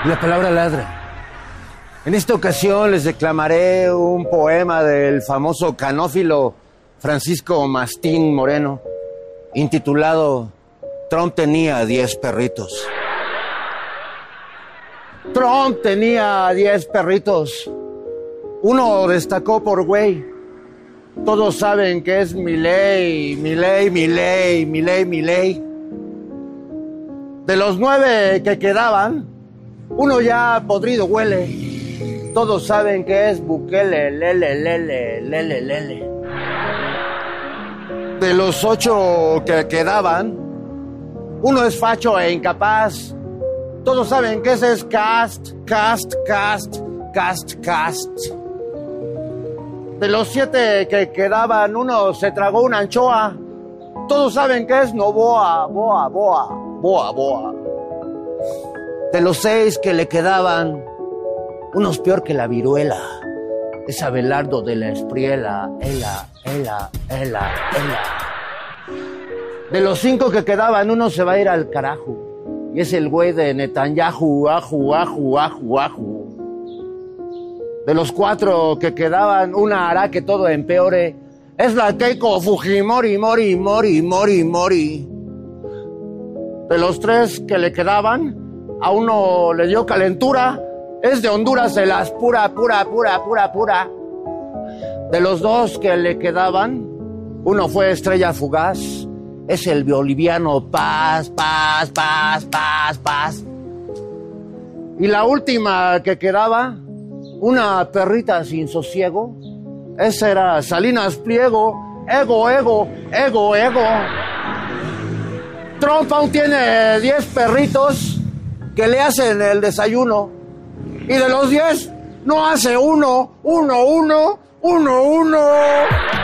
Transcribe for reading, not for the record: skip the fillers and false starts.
Y la palabra ladra. En esta ocasión les declamaré un poema del famoso canófilo Francisco Mastín Moreno, intitulado Trump tenía 10 perritos. Trump tenía 10 perritos. Uno destacó por güey. Todos saben que es Milei. De los 9 que quedaban, uno ya podrido huele. Todos saben que es Bukele, lele. De los 8 que quedaban, uno es facho e incapaz. Todos saben que ese es Cast. De los 7 que quedaban, uno se tragó una anchoa. Todos saben que es Novoa. De los 6 que le quedaban, uno es peor que la viruela. Es Abelardo de la Espriela. Ela. De los 5 que quedaban, uno se va a ir al carajo. Y es el güey de Netanyahu, aju. De los 4 que quedaban, una hará que todo empeore. Es la Keiko Fujimori, mori. De los 3 que le quedaban, a uno le dio calentura. Es de Honduras de las pura. De los 2 que le quedaban, uno fue estrella fugaz. Es el boliviano Paz. Y la última que quedaba, una perrita sin sosiego. Esa era Salinas Pliego. Ego. Trump aún tiene 10 perritos que le hacen el desayuno. Y de los 10, no hace uno.